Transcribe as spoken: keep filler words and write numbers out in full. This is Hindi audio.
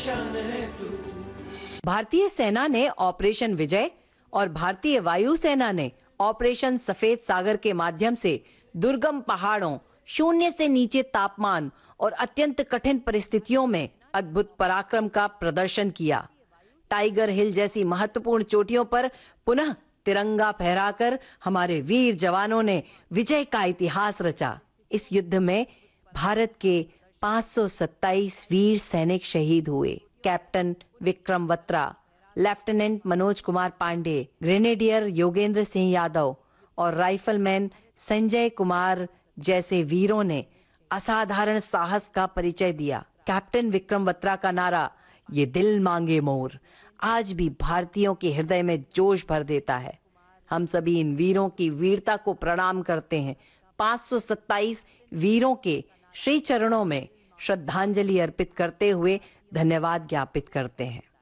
शान है तू। भारतीय सेना ने ऑपरेशन विजय और भारतीय वायुसेना ने ऑपरेशन सफेद सागर के माध्यम से दुर्गम पहाड़ों, शून्य से नीचे तापमान और अत्यंत कठिन परिस्थितियों में अद्भुत पराक्रम का प्रदर्शन किया। टाइगर हिल जैसी महत्वपूर्ण चोटियों पर पुनः तिरंगा फहराकर हमारे वीर जवानों ने विजय का इतिहास रचा। इस युद्ध में भारत के पाँच सौ सत्ताईस वीर सैनिक शहीद हुए। Captain Vikram Batra, lieutenant Manoj Kumar Pandey, grenadier Yogendra Singh Yadav और राइफलमैन संजय कुमार जैसे वीरों ने असाधारण साहस का परिचय दिया। कैप्टन विक्रम बत्रा का नारा, ये दिल मांगे मोर, आज भी भारतीयों के हृदय में जोश भर देता है। हम सभी इन वीरों की वीरता को प्रणाम करते हैं। पाँच सौ सत्ताईस वीरों के श्री चरणों में श्रद्धांजलि अर्पित करते हुए धन्यवाद ज्ञापित करते हैं।